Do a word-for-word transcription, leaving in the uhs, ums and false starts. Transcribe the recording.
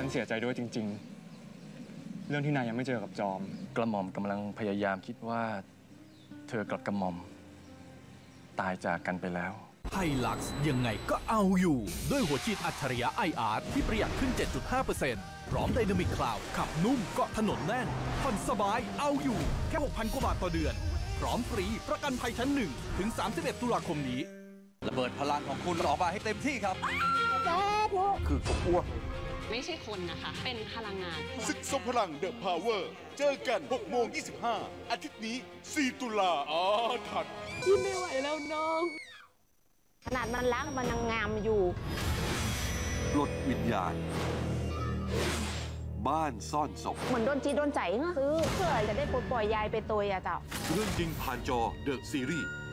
นเสียใจด้วยจริงๆเรื่องที่นายยังไม่เจอกับจอมกระหม่อมกำลังพยายามคิดว่าเธอกับกระหม่อมตายจากกันไปแล้วไฮลักซ์ยังไงก็เอาอยู่ด้วยหัวฉีดอัจฉริยะ ไอ อาร์ ที่ประหยัดขึ้น เจ็ดจุดห้าเปอร์เซ็นต์ พร้อมไดนามิกคลาวด์ขับนุ่มเกาะถนนแน่นผ่อนสบายเอาอยู่แค่ หกพัน กว่าบาทต่อเดือนพร้อมฟรีประกันภัยชั้นหนึ่งถึง สามสิบเอ็ด ตุลาคมนี้ระเบิดพลังของคุณออกมาให้เต็มที่ครับคือกบอ้วกไม่ใช่คนนะคะ เป็นพลังงานศึกทรงพลังเดอะพาวเวอร์เจอกัน หกโมงยี่สิบห้า อาทิตย์นี้ สี่ ตุลาอาถัดที่ไม่ไหวแล้วน้องขนาดมันล้างมันยังงามอยู่ปลดวิญญาณบ้านซ่อนศพเหมือนโดนจีโดนใจซื้อเพื่อจะได้ปลดปล่อยยายไปตัวอะเจ้าเรื่องจริงผ่านจอเดอะซีรีส์